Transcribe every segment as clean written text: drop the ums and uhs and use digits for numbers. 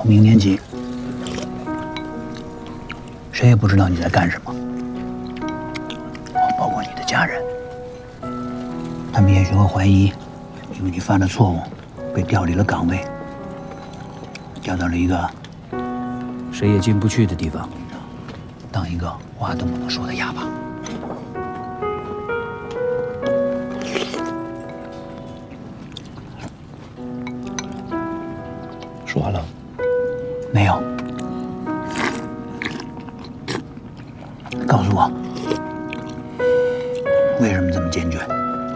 明年起，谁也不知道你在干什么，包括你的家人。他们也许会怀疑，因为你犯了错误，被调离了岗位，调到了一个谁也进不去的地方，当一个话都不能说的哑巴。 说完了？ 没有。告诉我，为什么这么坚决？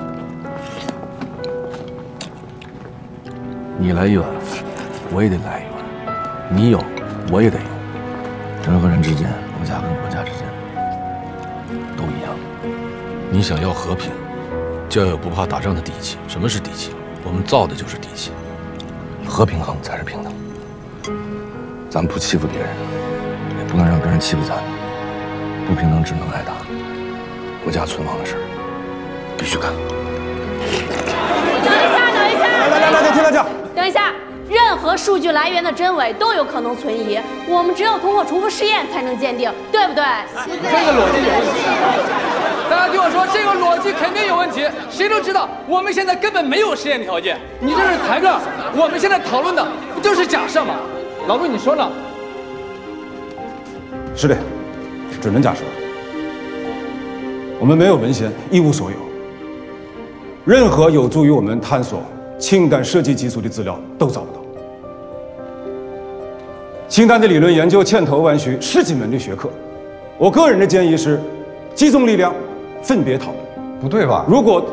你来远，我也得来远；你有，我也得有。人和人之间，国家跟国家之间，都一样。你想要和平，就要有不怕打仗的底气。什么是底气？我们造的就是底气。和平衡才是平等。咱不欺负别人，也不能让别人欺负咱。不平等只能挨打。国家存亡的事儿，必须干。 等一下！ 来，听他讲。 等一下，任何数据来源的真伪都有可能存疑，我们只有通过重复试验才能鉴定，对不对？ 这个逻辑有问题。大家听我说，这个逻辑肯定有问题。谁都知道，我们现在根本没有实验条件。你这是抬杠！我们现在讨论的不就是假设吗？老陆，你说呢？ 是的，只能假设。我们没有文献，一无所有。任何有助于我们探索氢弹射击技术的资料都找不到。氢弹的理论研究千头万绪，十几门的学科。我个人的建议是，集中力量，分别讨论。 不对吧？ 如果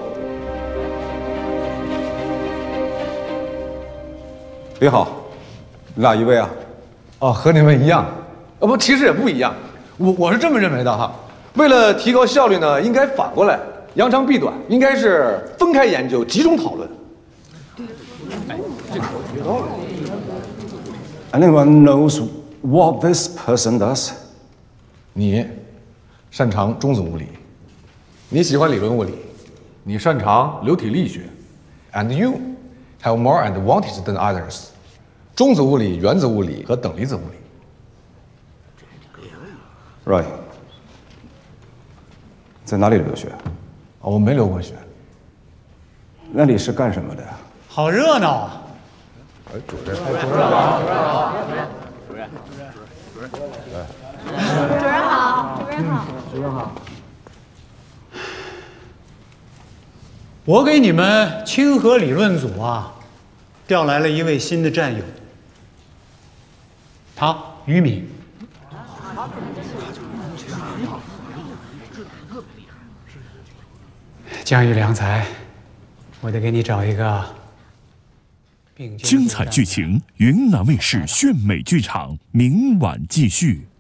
你好，哪一位啊？ 哦，和你们一样。不，其实也不一样。我是这么认为的哈。为了提高效率呢，应该反过来，扬长避短，应该是分开研究，集中讨论。 Anyone knows what this person does？ 你擅长中子物理，你喜欢理论物理，你擅长流体力学 ，and you have more advantage than others。中子物理、原子物理和等离子物理。 Right。在哪里留学？ 哦，我没留过学。 那你是干什么的呀？ 好热闹啊！ 主任好。 我给你们清河理论组啊，调来了一位新的战友，他于敏。江玉良才，我得给你找一个精彩剧情，云南卫视炫美剧场明晚继续。